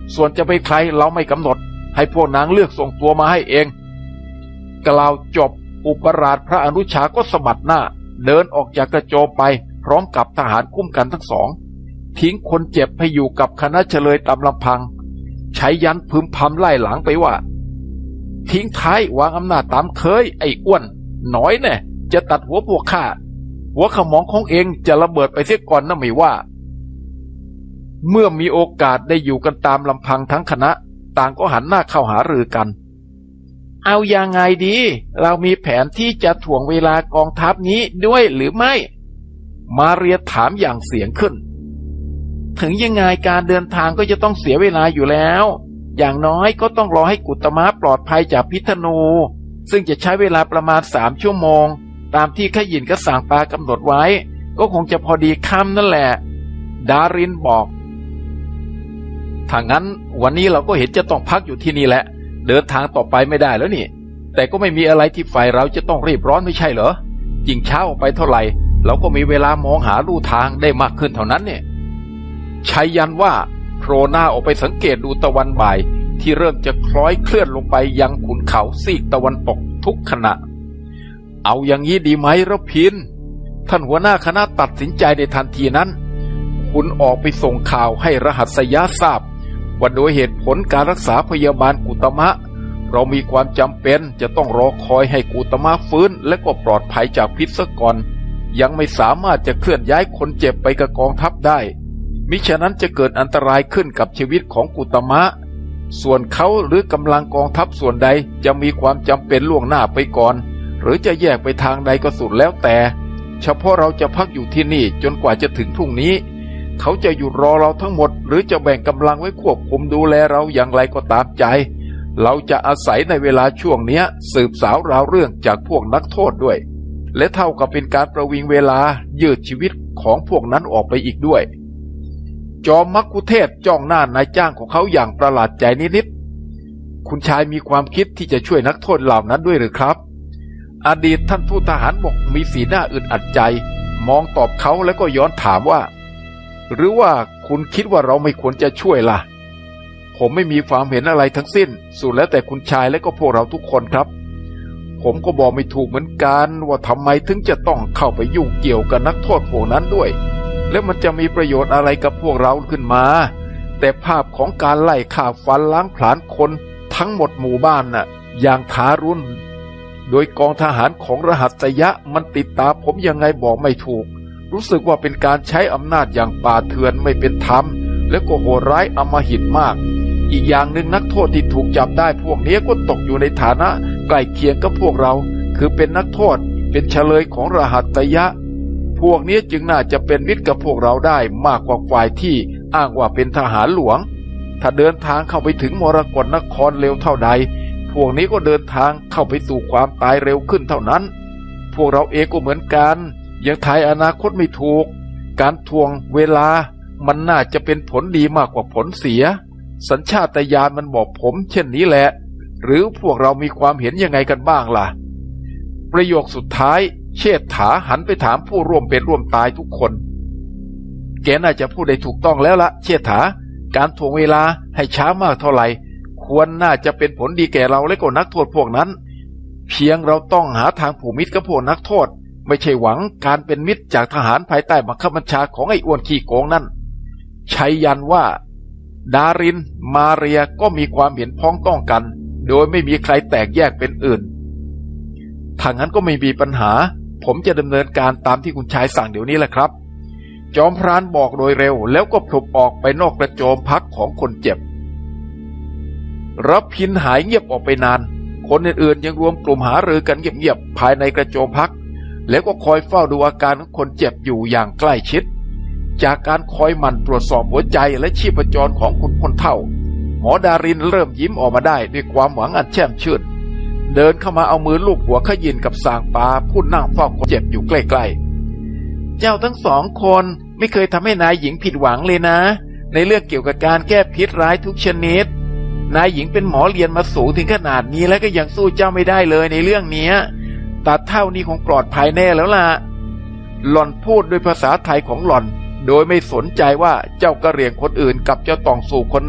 ส่วนจะเป็นใครเราไม่กำหนดให้พวกนางเลือกส่งตัวมาให้เองกล่าวจบอุปราชพระอนุชาก็สะบัดหน้าเดินออกจากกระโจมไปพร้อมกับทหารคุ้มกันทั้งสองทิ้งคนเจ็บให้อยู่กับคณะเฉลยตามลำพังใช้ยันพึมพำไล่หลังไปว่าทิ้งท้ายวางอำนาจตามเคยไอ้อ้วนหน่อยแน่จะตัดหัวพวกข้าหัวขมองของเองจะระเบิดไปเสียก่อนนะไม่ว่าเมื่อมีโอกาสได้อยู่กันตามลำพังทั้งคณะต่างก็หันหน้าเข้าหารือกันเอายังไงดีเรามีแผนที่จะถ่วงเวลากองทัพนี้ด้วยหรือไม่มาเรียถามอย่างเสียงขึ้นถึงยังไงการเดินทางก็จะต้องเสียเวลาอยู่แล้วอย่างน้อยก็ต้องรอให้กุตมะปลอดภัยจากพิษธนูซึ่งจะใช้เวลาประมาณ3 ชั่วโมงตามที่ขยินกับสางปากำหนดไว้ก็คงจะพอดีค่ำนั่นแหละดารินบอกถ้างั้นวันนี้เราก็เห็นจะต้องพักอยู่ที่นี่แหละเดินทางต่อไปไม่ได้แล้วนี่แต่ก็ไม่มีอะไรที่ฝ่ายเราจะต้องรีบร้อนไม่ใช่เหรอยิ่งช้าออกไปเท่าไหร่เราก็มีเวลามองหาลู่ทางได้มากขึ้นเท่านั้นเนี่ยชัยยันว่าโผล่หน้าออกไปสังเกตดูตะวันบ่ายที่เริ่มจะคล้อยเคลื่อนลงไปยังขุนเขาซีกตะวันตกทุกขณะเอาอย่างนี้ดีไหมรพินท่านหัวหน้าคณะตัดสินใจในทันทีนั้นคุณออกไปส่งข่าวให้รหัสยะทราบว่าโดยเหตุผลการรักษาพยาบาลกุตมะเรามีความจำเป็นจะต้องรอคอยให้กุตมะฟื้นและก็ปลอดภัยจากพิษซะก่อนยังไม่สามารถจะเคลื่อนย้ายคนเจ็บไปกับกองทัพได้มิฉะนั้นจะเกิดอันตรายขึ้นกับชีวิตของกุตมะส่วนเขาหรือกำลังกองทัพส่วนใดจะมีความจำเป็นล่วงหน้าไปก่อนหรือจะแยกไปทางใดก็สุดแล้วแต่เฉพาะเราจะพักอยู่ที่นี่จนกว่าจะถึงพรุ่งนี้เขาจะหยุดรอเราทั้งหมดหรือจะแบ่งกำลังไว้ควบคุมดูแลเราอย่างไรก็ตามใจเราจะอาศัยในเวลาช่วงนี้สืบสาวราวเรื่องจากพวกนักโทษด้วยและเท่ากับเป็นการประวิงเวลายืดชีวิตของพวกนั้นออกไปอีกด้วยจอมมักคุเทศจ้องหน้านายจ้างของเขาอย่างประหลาดใจนิดๆคุณชายมีความคิดที่จะช่วยนักโทษเหล่านั้นด้วยหรือครับอดีตท่านทูตทหารบกมีสีหน้าอึดอัดใจมองตอบเขาแล้วก็ย้อนถามว่าหรือว่าคุณคิดว่าเราไม่ควรจะช่วยล่ะผมไม่มีความเห็นอะไรทั้งสิ้นสุดแล้วแต่คุณชายและก็พวกเราทุกคนครับผมก็บอกไม่ถูกเหมือนกันว่าทำไมถึงจะต้องเข้าไปยุ่งเกี่ยวกับนักโทษพวกนั้นด้วยแล้วมันจะมีประโยชน์อะไรกับพวกเราขึ้นมาแต่ภาพของการไล่ฆ่าฟันล้างผลาญคนทั้งหมดหมู่บ้านน่ะอย่างทารุณโดยกองทหารของรหัสยะมันติดตามผมยังไงบอกไม่ถูกรู้สึกว่าเป็นการใช้อำนาจอย่างป่าเถื่อนไม่เป็นธรรมและก็โหดร้ายอำมหิตมากอีกอย่างหนึ่งนักโทษที่ถูกจับได้พวกนี้ก็ตกอยู่ในฐานะใกล้เคียงกับพวกเราคือเป็นนักโทษเป็นเฉลยของรหัสยะพวกนี้จึงน่าจะเป็นมิตรกับพวกเราได้มากกว่าฝ่ายที่อ้างว่าเป็นทหารหลวงถ้าเดินทางเข้าไปถึงมรกตนครเร็วเท่าใดพวกนี้ก็เดินทางเข้าไปสู่ความตายเร็วขึ้นเท่านั้นพวกเราเองก็เหมือนกันยังทายอนาคตไม่ถูกการทวงเวลามันน่าจะเป็นผลดีมากกว่าผลเสียสัญชาตญาณมันบอกผมเช่นนี้แหละหรือพวกเรามีความเห็นยังไงกันบ้างล่ะประโยคสุดท้ายเชษฐาหันไปถามผู้ร่วมเป็นร่วมตายทุกคนแกน่าจะพูดได้ถูกต้องแล้วละเชษฐาการทวงเวลาให้ช้ามากเท่าไหร่ควรน่าจะเป็นผลดีแก่เราและก็นักโทษพวกนั้นเพียงเราต้องหาทางผูกมิตรกับพวกนักโทษไม่ใช่หวังการเป็นมิตรจากทหารภายใต้บังคับบัญชาของไอ้อ้วนขี้โกงนั่นชัยยันว่าดารินมาเรียก็มีความเห็นพ้องต้องกันโดยไม่มีใครแตกแยกเป็นอื่นถ้างั้นก็ไม่มีปัญหาผมจะดำเนินการตามที่คุณชายสั่งเดี๋ยวนี้แหละครับจอมพรานบอกโดยเร็วแล้วก็พลุบออกไปนอกกระโจมพักของคนเจ็บรับพินหายเงียบออกไปนานคนอื่นๆยังรวมกลุ่มหารือกันเงียบๆภายในกระโจมพักแล้วก็คอยเฝ้าดูอาการของคนเจ็บอยู่อย่างใกล้ชิดจากการคอยหมั่นตรวจสอบหัวใจและชีพจรของคุณพลเฒ่าหมอดารินเริ่มยิ้มออกมาได้ด้วยความหวังอันแช่มชื่นเดินเข้ามาเอามือลูบหัวขยินกับสางปาผู้นั่งเฝ้าคนเจ็บอยู่ใกล้ๆเจ้าทั้งสองคนไม่เคยทำให้นายหญิงผิดหวังเลยนะในเรื่องเกี่ยวกับการแก้พิษร้ายทุกชนิดนายหญิงเป็นหมอเรียนมาสูงถึงขนาดนี้แล้วก็ยังสู้เจ้าไม่ได้เลยในเรื่องนี้ตาเท่านี้คงปลอดภัยแน่แล้วล่ะหล่อนพูดด้วยภาษาไทยของหล่อนโดยไม่สนใจว่าเจ้ากระเหรี่ยงคนอื่นกับเจ้าตองสู่คนหนึ่ง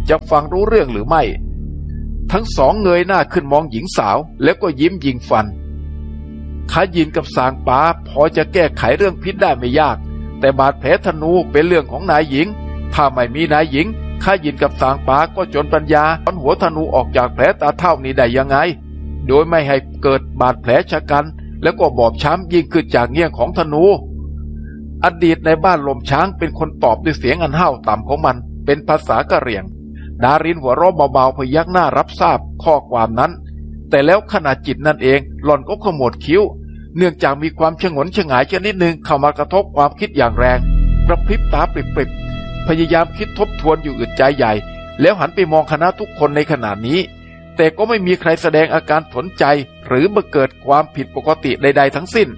จะฟังรู้เรื่องหรือไม่ทั้งสองเงยหน้าขึ้นมองหญิงสาวแล้วก็ยิ้มยิงฟันขยินกับสางป๋าพอจะแก้ไขเรื่องพิษได้ไม่ยากแต่บาดแผลธนูเป็นเรื่องของนายหญิงถ้าไม่มีนายหญิงขยินกับสางป๋าก็จนปัญญาถอนหัวธนูออกจากแผลตาเท่านี้ได้ยังไงโดยไม่ให้เกิดบาดแผลชะกันแล้วก็บอบช้ำยิ่งขึ้นจากเงี้ยงของธนูอดีตในบ้านลมช้างเป็นคนตอบด้วยเสียงอันห้าวต่ำของมันเป็นภาษากะเหรี่ยงดารินหัวเราะเบาๆพยักหน้ารับทราบข้อความนั้นแต่แล้วขณะจิตนั่นเองหล่อนก็ขมวดคิ้วเนื่องจากมีความฉงนฉงายชนิดหนึ่งเข้ามากระทบความคิดอย่างแรงกระพริบตาปริบๆพยายามคิดทบทวนอยู่อึดใจใหญ่แล้วหันไปมองคณะทุกคนในขณะนี้แต่ก็ไม่มีใครแสดงอาการสนใจหรือบังเกิดความผิดปกติใดๆทั้งสิ้น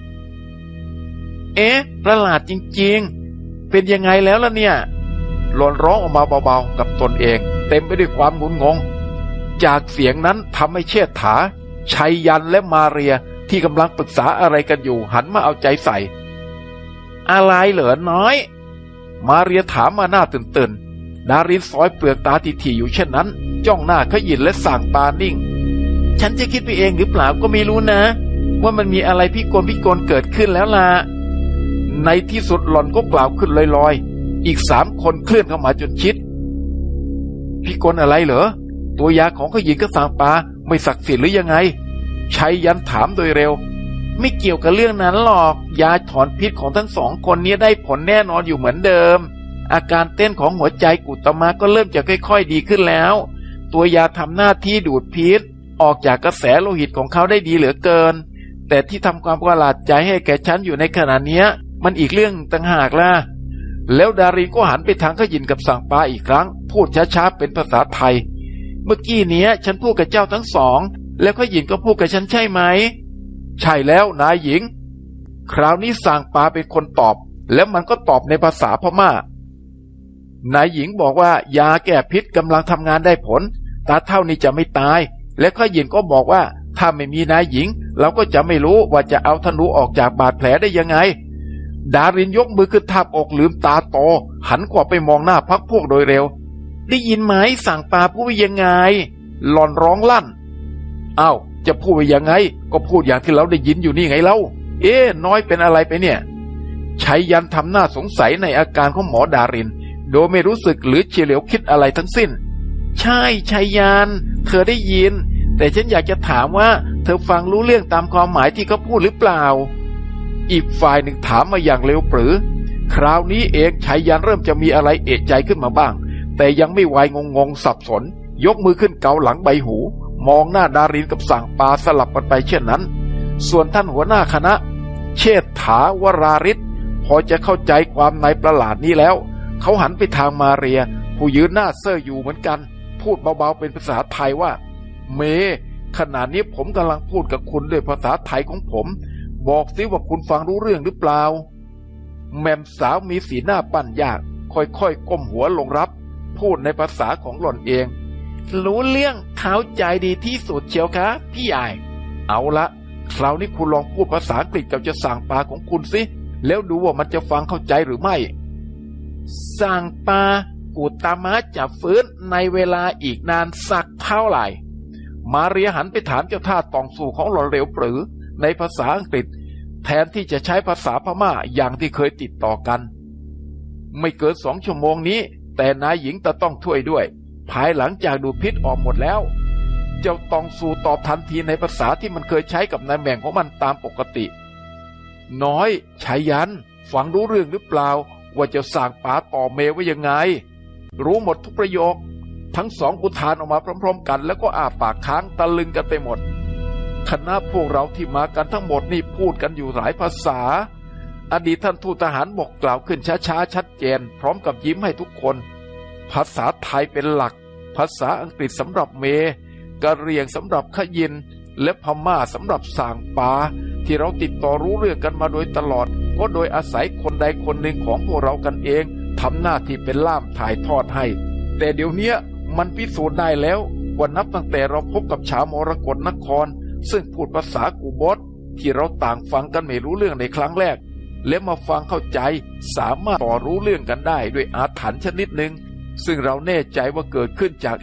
ประหลาดจริงๆเป็นยังไงแล้วล่ะเนี่ยหล่อนร้องออกมาเบาๆกับตนเองเต็มไปด้วยความงุนงงจากเสียงนั้นทำให้เชษฐาชัยยันและมาเรียที่กำลังปรึกษาอะไรกันอยู่หันมาเอาใจใส่อะไรเหรอน้อยมาเรียถามมาหน้าตื่นดารินซอยเปลือกตาถี่ๆอยู่เช่นนั้นจ้องหน้าขยินและส่างตานิ่งฉันจะคิดไปเองหรือเปล่าก็ไม่รู้นะว่ามันมีอะไรพิกลเกิดขึ้นแล้วล่ะในที่สุดหล่อนก็กล่าวขึ้นลอยๆอีก3 คนเคลื่อนเข้ามาจนชิดพิกลอะไรเหรอตัวยาของขยินกับสางปาไม่ศักดิ์สิทธิ์หรือยังไงชัยยันถามโดยเร็วไม่เกี่ยวกับเรื่องนั้นหรอกยาถอนพิษของทั้ง2 คนนี้ได้ผลแน่นอนอยู่เหมือนเดิมอาการเต้นของหัวใจกุตมะก็เริ่มจะค่อยๆดีขึ้นแล้วตัวยาทำหน้าที่ดูดพิษออกจากกระแสโลหิตของเขาได้ดีเหลือเกินแต่ที่ทำความประหลาดใจให้แก่ฉันอยู่ในขณะนี้มันอีกเรื่องต่างหากล่ะแล้วดารินก็หันไปทางขยินกับสางปาอีกครั้งพูดช้าๆเป็นภาษาไทยเมื่อกี้เนี้ยฉันพูดกับเจ้าทั้งสองแล้วขยินก็พูดกับฉันใช่ไหมใช่แล้วนายหญิงคราวนี้สางปาเป็นคนตอบแล้วมันก็ตอบในภาษาพม่านายหญิงบอกว่ายาแก้พิษกำลังทำงานได้ผลตาเท่านี้จะไม่ตายและขยินก็บอกว่าถ้าไม่มีนายหญิงเราก็จะไม่รู้ว่าจะเอาธนูออกจากบาดแผลได้ยังไงดารินยกมือขึ้นทาบอกลืมตาโตหันกว่าไปมองหน้าพักพวกโดยเร็วได้ยินไหมสั่งปาพูดยังไงหล่อนร้องลั่นอ้าวจะพูดยังไงก็พูดอย่างที่เราได้ยินอยู่นี่ไงเล่าน้อยเป็นอะไรไปเนี่ยชัยยันทำหน้าสงสัยในอาการของหมอดารินโดยไม่รู้สึกหรือเฉลียวคิดอะไรทั้งสิ้นใช่ชัยยันเธอได้ยินแต่ฉันอยากจะถามว่าเธอฟังรู้เรื่องตามความหมายที่เขาพูดหรือเปล่าอีกฝ่ายหนึ่งถามมาอย่างเร็วปรือคราวนี้เองชัยยันเริ่มจะมีอะไรเอะใจขึ้นมาบ้างแต่ยังไม่ไวงงสับสนยกมือขึ้นเกาหลังใบหูมองหน้าดารินกับสั่งปาสลับกันไปเช่นนั้นส่วนท่านหัวหน้าคณะเชษฐาวราริศพอจะเข้าใจความในประหลาดนี้แล้วเขาหันไปทางมาเรียผู้ยืนหน้าเซ่ออยู่เหมือนกันพูดเบาๆเป็นภาษาไทยว่าเมขณะนี้ผมกำลังพูดกับคุณด้วยภาษาไทยของผมบอกสิว่าคุณฟังรู้เรื่องหรือเปล่าแม่มสาวมีสีหน้าปั้นยากค่อยๆก้มหัวลงรับพูดในภาษาของหล่อนเองรู้เรื่องเข้าใจดีที่สุดเชียวคะพี่ใหญ่เอาละคราวนี้คุณลองพูดภาษาอังกฤษกับเจ้าสางปาของคุณสิแล้วดูว่ามันจะฟังเข้าใจหรือไม่สางปากุตามะจะฟื้นในเวลาอีกนานสักเท่าไหร่มาเรียหันไปถามเจ้าท่าตองสู่ของหล่อนเร็วปรือในภาษาอังกฤษแทนที่จะใช้ภาษาพม่าอย่างที่เคยติดต่อกันไม่เกิน2 ชั่วโมงนี้แต่นายหญิงจะต้องช่วยด้วยภายหลังจากดูดพิษออกหมดแล้วเจ้าตองสู่ตอบทันทีในภาษาที่มันเคยใช้กับนายแม่งของมันตามปกติน้อยชัยยันฟังรู้เรื่องหรือเปล่าว่าจะสั่งป๋าต่อเมไว้ยังไงรู้หมดทุกประโยคทั้ง2อุทานออกมาพร้อมๆกันแล้วก็อ้าปากค้างตะลึงกันไปหมดคณะพวกเราที่มากันทั้งหมดนี่พูดกันอยู่หลายภาษาอดีตท่านทูตทหารบกกล่าวขึ้นช้าๆชัดเจนพร้อมกับยิ้มให้ทุกคนภาษาไทยเป็นหลักภาษาอังกฤษสำหรับเมกะเหรี่ยงสำหรับขยินและพม่าสำหรับส่างปาที่เราติดต่อรู้เรื่องกันมาโดยตลอดก็โดยอาศัยคนใดคนหนึ่งของพวกเรากันเองทำหน้าที่เป็นล่ามถ่ายทอดให้แต่เดี๋ยวนี้มันพิสูจน์ได้แล้วว่านับตั้งแต่เราพบกับชาวมรกตนครซึ่งพูดภาษากูบอสที่เราต่างฟังกันไม่รู้เรื่องในครั้งแรกและมาฟังเข้าใจสามารถต่อรู้เรื่องกันได้ด้วยอาถรรพ์ชนิดหนึ่งซึ่งเราแน่ใจว่าเกิดขึ้นจาก